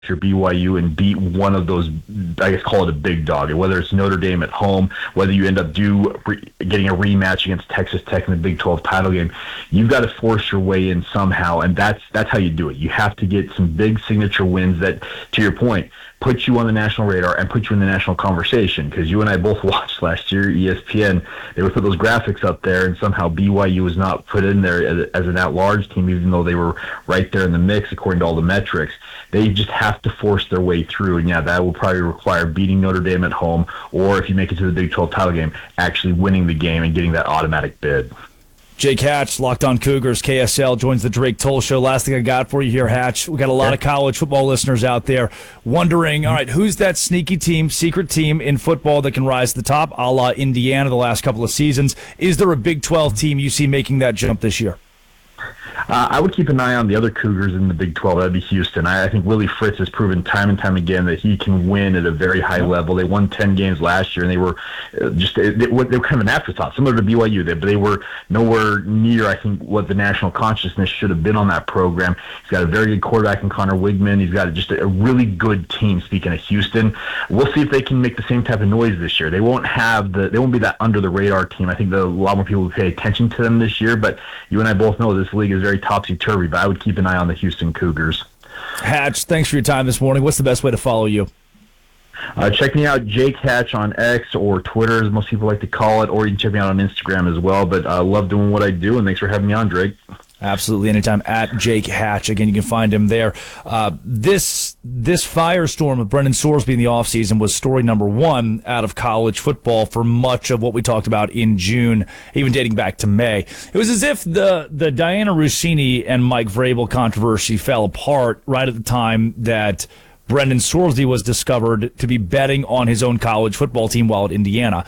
or BYU and beat one of those, I guess, call it a big dog. And whether it's Notre Dame at home, whether you end up getting a rematch against Texas Tech in the Big 12 title game, you've got to force your way in somehow, and that's how you do it. You have to get some big signature wins that, to your point, put you on the national radar and put you in the national conversation. Because you and I both watched last year, ESPN, they would put those graphics up there, and somehow BYU was not put in there as an at-large team, even though they were right there in the mix according to all the metrics. They just have to force their way through, and yeah, that will probably require beating Notre Dame at home, or if you make it to the Big 12 title game, actually winning the game and getting that automatic bid. Jake Hatch, Locked On Cougars, KSL, joins the Drake Toll Show. Last thing I got for you here, Hatch. We got a lot of college football listeners out there wondering, all right, who's that sneaky team, secret team in football that can rise to the top, a la Indiana the last couple of seasons? Is there a Big 12 team you see making that jump this year? I would keep an eye on the other Cougars in the Big 12. That'd be Houston. I think Willie Fritz has proven time and time again that he can win at a very high level. They won 10 games last year, and they were they were kind of an afterthought, similar to BYU. But they were nowhere near, I think, what the national consciousness should have been on that program. He's got a very good quarterback in Connor Wigman. He's got just a really good team. Speaking of Houston, we'll see if they can make the same type of noise this year. They won't be that under the radar team. I think a lot more people will pay attention to them this year. But you and I both know this league is very topsy-turvy, but I would keep an eye on the Houston Cougars. Hatch, thanks for your time this morning. What's the best way to follow you? Check me out, Jake Hatch, on X or Twitter, as most people like to call it, or you can check me out on Instagram as well. But I love doing what I do, and thanks for having me on, Drake. Absolutely, anytime, at Jake Hatch. Again, you can find him there. This firestorm of Brendan Sorsby in the offseason was story number one out of college football for much of what we talked about in June, even dating back to May. It was as if the Diana Russini and Mike Vrabel controversy fell apart right at the time that Brendan Sorsby was discovered to be betting on his own college football team while at Indiana.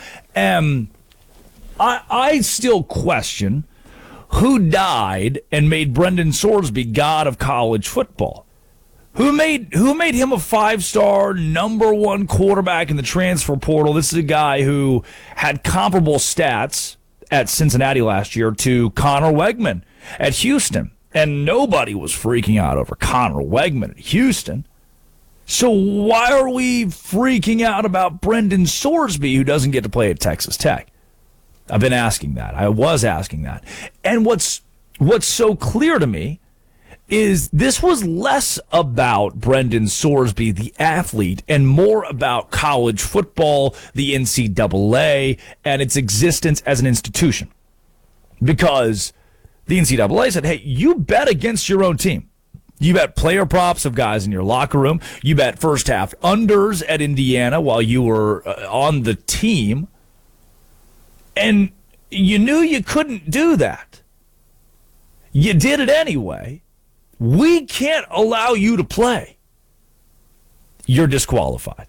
I still question who died and made Brendan Sorsby god of college football. Who made him a 5-star number one quarterback in the transfer portal? This is a guy who had comparable stats at Cincinnati last year to Connor Wegman at Houston. And nobody was freaking out over Connor Wegman at Houston. So why are we freaking out about Brendan Sorsby, who doesn't get to play at Texas Tech? I've been asking that. I was asking that. And what's so clear to me is this was less about Brendan Sorsby, the athlete, and more about college football, the NCAA, and its existence as an institution. Because the NCAA said, hey, you bet against your own team. You bet player props of guys in your locker room. You bet first half unders at Indiana while you were on the team. And you knew you couldn't do that. You did it anyway. We can't allow you to play. You're disqualified.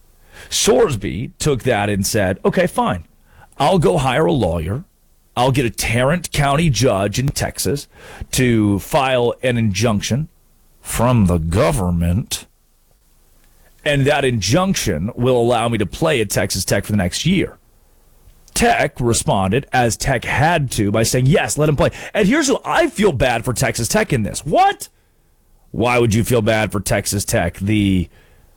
Sorsby took that and said, okay, fine. I'll go hire a lawyer. I'll get a Tarrant County judge in Texas to file an injunction from the government. And that injunction will allow me to play at Texas Tech for the next year. Tech responded, as Tech had to, by saying, yes, let him play. And here's what I feel bad for Texas Tech in this. What? Why would you feel bad for Texas Tech, the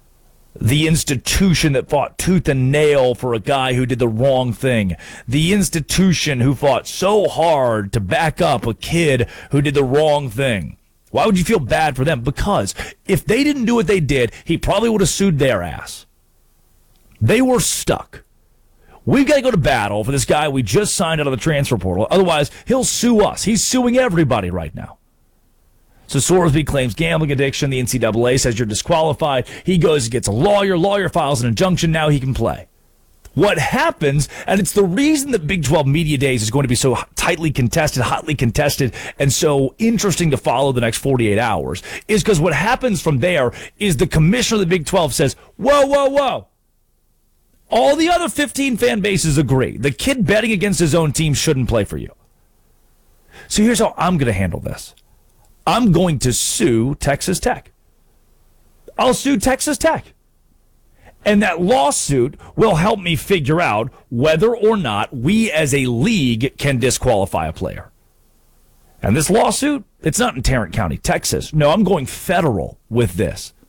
institution that fought tooth and nail for a guy who did the wrong thing, the institution who fought so hard to back up a kid who did the wrong thing? Why would you feel bad for them? Because if they didn't do what they did, he probably would have sued their ass. They were stuck. We've got to go to battle for this guy we just signed out of the transfer portal. Otherwise, he'll sue us. He's suing everybody right now. So Sorsby claims gambling addiction. The NCAA says you're disqualified. He goes and gets a lawyer. Lawyer files an injunction. Now he can play. What happens, and it's the reason that Big 12 Media Days is going to be so tightly contested, hotly contested, and so interesting to follow the next 48 hours, is because what happens from there is the commissioner of the Big 12 says, whoa, whoa, whoa. All the other 15 fan bases agree. The kid betting against his own team shouldn't play for you. So here's how I'm going to handle this. I'm going to sue Texas Tech. I'll sue Texas Tech. And that lawsuit will help me figure out whether or not we as a league can disqualify a player. And this lawsuit, it's not in Tarrant County, Texas. No, I'm going federal with this.